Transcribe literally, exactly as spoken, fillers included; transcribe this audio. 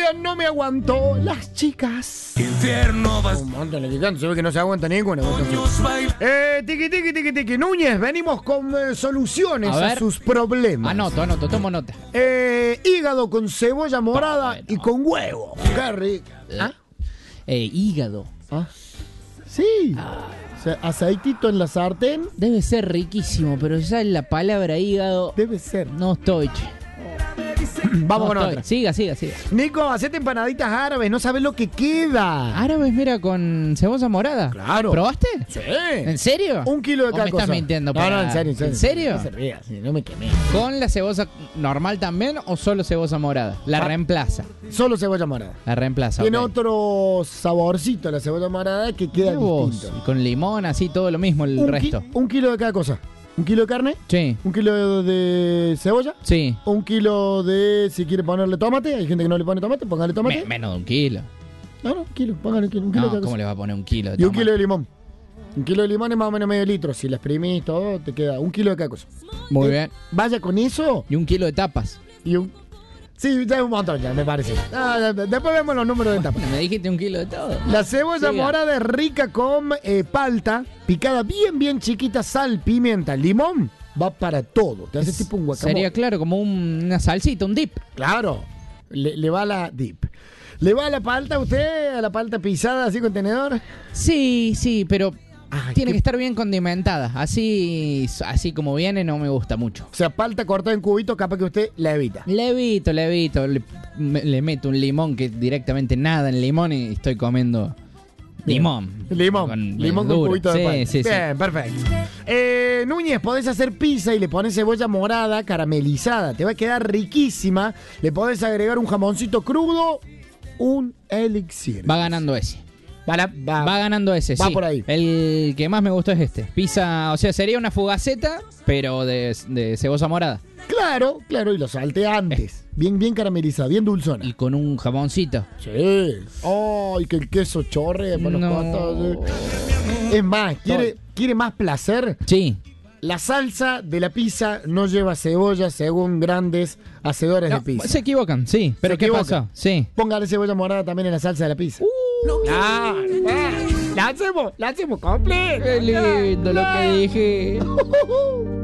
día no me aguantó las chicas. Infierno vas. Un montón de chicas, se ve que no se aguanta ninguna. Eh, tiki, tiki, tiki, tiki. Núñez, venimos con eh, soluciones A a, ver. sus problemas. Anoto, anoto, tomo nota. Eh, hígado con cebolla morada bueno. y con huevo. Qué rico. ¿Ah? Eh, hígado. ¿Ah? Sí. O sea, aceitito en la sartén. Debe ser riquísimo, pero ya en la palabra hígado Debe ser. no estoy, che. Vamos No con estoy. otra. Siga, siga, siga. Nico, hacete empanaditas árabes, no sabes lo que queda. Árabes, mira, con cebolla morada. Claro. ¿Probaste? Sí. ¿En serio? Un kilo de ¿O cada me estás cosa. mintiendo? No, para- no, en serio, en serio. ¿En serio? No se ría, sí, no me quemé. ¿Con la cebolla normal también o solo cebolla morada? La Ah. reemplaza. Solo cebolla morada. La reemplaza. Tiene ok. otro saborcito la cebolla morada que queda Mirá vos, distinto. y con limón, así todo lo mismo el Un, ki- resto. un kilo de cada cosa. Un kilo de carne, Sí, un kilo de cebolla, sí. un kilo de, si quiere ponerle tomate, hay gente que no le pone tomate, póngale tomate. Me- menos de un kilo. No, no, un kilo, póngale un kilo, un kilo de No, cada ¿cómo cosa. le va a poner un kilo de Y un tomate? kilo de limón. Un kilo de limón es más o menos medio litro. Si la exprimís todo, te queda un kilo de cada cosa. Muy Eh, bien. Vaya con eso Y un kilo de tapas. y un... Sí, ya es un montón ya, me parece. Ah, ya, después vemos los números de tapas. Me dijiste un kilo de todo. La cebolla Siga. morada es rica con eh, palta, picada bien, bien chiquita, sal, pimienta, limón. Va para todo. Te hace tipo un guacamole. Sería claro como un- una salsita, un dip. Claro. Le, le va la dip. ¿Le va a la palta a usted? ¿A la palta pisada así con tenedor? Sí, sí, pero Ay, tiene qué- que estar bien condimentada. Así, así como viene no me gusta mucho. O sea, palta cortada en cubitos, capaz que usted la evita. Le evito, le evito. Le, me- le meto un limón que directamente nada en limón y estoy comiendo limón. Limón. Con limón con verdura. cubito de Sí, palta. sí, sí. Bien, perfecto. Eh, Núñez, podés hacer pizza y le pones cebolla morada caramelizada. Te va a quedar riquísima. Le podés agregar un jamoncito crudo, un elixir. Va ganando ese. Va, la- va- Va ganando ese, Va sí. por ahí. El que más me gustó es este. Pizza, o sea, sería una fugaceta, pero de, de cebolla morada. Claro, claro, y lo salte antes. Bien, bien caramelizada, bien dulzona. Y con un jamoncito. Sí. Ay, que el queso chorre para los No. costados. Es más, ¿quiere, ¿quiere más placer? Sí. La salsa de la pizza no lleva cebolla según grandes hacedores No, de pizza. se equivocan, sí. ¿Pero Se qué equivocan. pasó? Sí. Póngale cebolla morada también en la salsa de la pizza. Claro, ah, la hacemos, la hacemos completa. Qué lindo lo que dije.